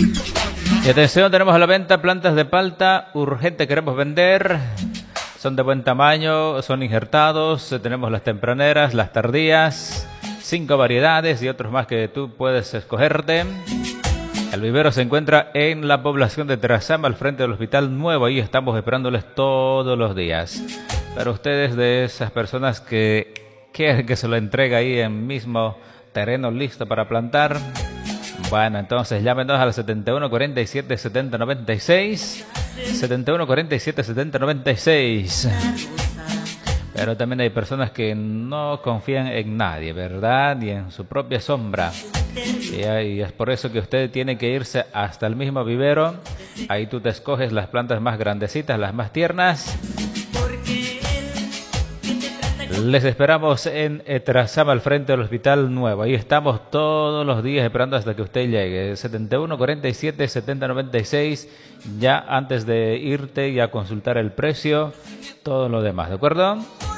Y atención, tenemos a la venta plantas de palta, urgente queremos vender. Son de buen tamaño, son injertados, tenemos las tempraneras, las tardías, 5 variedades y otros más que tú puedes escogerte. El vivero se encuentra en la población de Trazama, al frente del Hospital Nuevo. Ahí estamos esperándoles todos los días. Para ustedes, de esas personas que quieren que se lo entregue ahí en mismo terreno listo para plantar, bueno, entonces llámenos al 71 47 70 96, 71 47 70 96. Pero también hay personas que no confían en nadie, ¿verdad? Ni en su propia sombra. Y es por eso que usted tiene que irse hasta el mismo vivero. Ahí tú te escoges las plantas más grandecitas, las más tiernas. Les esperamos en Trazama, al frente del Hospital Nuevo. Ahí estamos todos los días esperando hasta que usted llegue. 71 47 70 96. Ya antes de irte y a consultar el precio, todo lo demás, ¿de acuerdo?